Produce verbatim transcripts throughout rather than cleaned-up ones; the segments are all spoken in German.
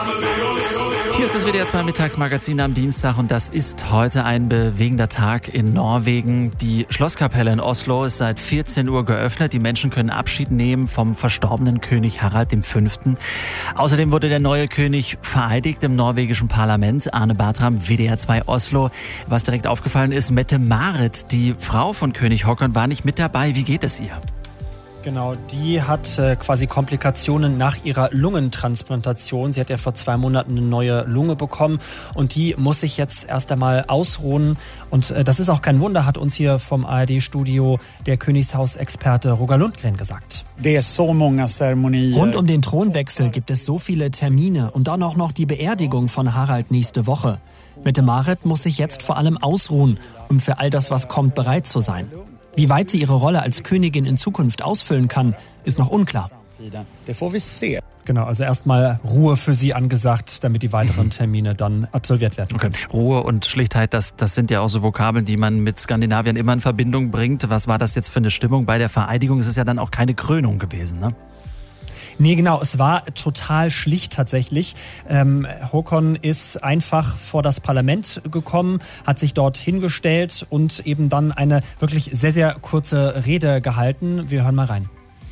Hier ist es wieder jetzt beim Mittagsmagazin am Dienstag und das ist heute ein bewegender Tag in Norwegen. Die Schlosskapelle in Oslo ist seit vierzehn Uhr geöffnet. Die Menschen können Abschied nehmen vom verstorbenen König Harald V. Außerdem wurde der neue König vereidigt im norwegischen Parlament. Arne Bartram, W D R zwei Oslo. Was direkt aufgefallen ist, Mette-Marit, die Frau von König Håkon, war nicht mit dabei. Wie geht es ihr? Genau, die hat äh, quasi Komplikationen nach ihrer Lungentransplantation. Sie hat ja vor zwei Monaten eine neue Lunge bekommen und die muss sich jetzt erst einmal ausruhen. Und äh, das ist auch kein Wunder, hat uns hier vom A R D-Studio der Königshausexperte Roger Lundgren gesagt. Rund um den Thronwechsel gibt es so viele Termine und dann auch noch die Beerdigung von Harald nächste Woche. Mette-Marit muss sich jetzt vor allem ausruhen, um für all das, was kommt, bereit zu sein. Wie weit sie ihre Rolle als Königin in Zukunft ausfüllen kann, ist noch unklar. Genau, also erstmal Ruhe für sie angesagt, damit die weiteren Termine dann absolviert werden können. Okay. Ruhe und Schlichtheit, das, das sind ja auch so Vokabeln, die man mit Skandinavien immer in Verbindung bringt. Was war das jetzt für eine Stimmung bei der Vereidigung? Es ist ja dann auch keine Krönung gewesen, ne? Nee, genau, es war total schlicht tatsächlich. Ähm, Håkon ist einfach vor das Parlament gekommen, hat sich dort hingestellt und eben dann eine wirklich sehr, sehr kurze Rede gehalten. Wir hören mal rein.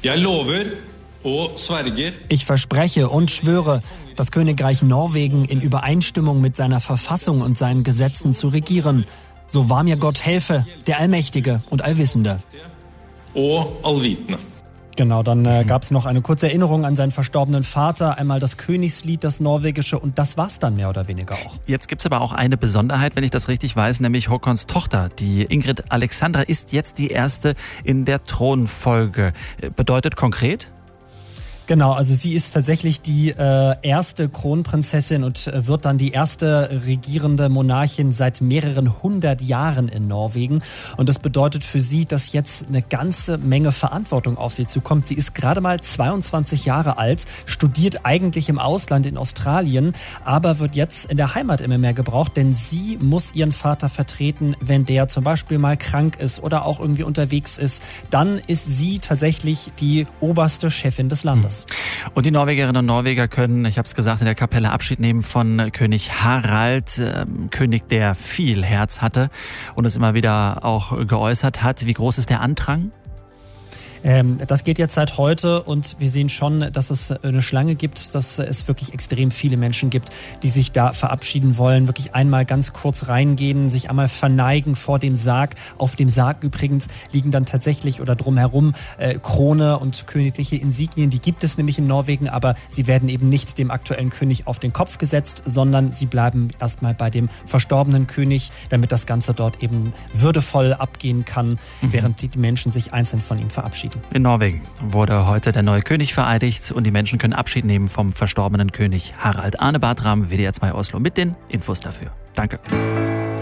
Ich verspreche und schwöre, das Königreich Norwegen in Übereinstimmung mit seiner Verfassung und seinen Gesetzen zu regieren. So wahr mir Gott helfe, der Allmächtige und Allwissende. Genau, dann äh, gab es noch eine kurze Erinnerung an seinen verstorbenen Vater, einmal das Königslied, das norwegische, und das war's dann mehr oder weniger auch. Jetzt gibt's aber auch eine Besonderheit, wenn ich das richtig weiß, nämlich Håkons Tochter, die Ingrid Alexandra, ist jetzt die erste in der Thronfolge. Bedeutet konkret? Genau, also sie ist tatsächlich die äh, erste Kronprinzessin und äh, wird dann die erste regierende Monarchin seit mehreren hundert Jahren in Norwegen. Und das bedeutet für sie, dass jetzt eine ganze Menge Verantwortung auf sie zukommt. Sie ist gerade mal zweiundzwanzig Jahre alt, studiert eigentlich im Ausland in Australien, aber wird jetzt in der Heimat immer mehr gebraucht, denn sie muss ihren Vater vertreten, wenn der zum Beispiel mal krank ist oder auch irgendwie unterwegs ist. Dann ist sie tatsächlich die oberste Chefin des Landes. Und die Norwegerinnen und Norweger können, ich habe es gesagt, in der Kapelle Abschied nehmen von König Harald, äh, König, der viel Herz hatte und es immer wieder auch geäußert hat. Wie groß ist der Andrang? Ähm, das geht jetzt seit heute und wir sehen schon, dass es eine Schlange gibt, dass es wirklich extrem viele Menschen gibt, die sich da verabschieden wollen, wirklich einmal ganz kurz reingehen, sich einmal verneigen vor dem Sarg. Auf dem Sarg übrigens liegen dann tatsächlich oder drumherum äh, Krone und königliche Insignien, die gibt es nämlich in Norwegen, aber sie werden eben nicht dem aktuellen König auf den Kopf gesetzt, sondern sie bleiben erstmal bei dem verstorbenen König, damit das Ganze dort eben würdevoll abgehen kann, mhm. während die Menschen sich einzeln von ihm verabschieden. In Norwegen wurde heute der neue König vereidigt und die Menschen können Abschied nehmen vom verstorbenen König Harald. Arne Bartram, W D R zwei Oslo, mit den Infos dafür. Danke.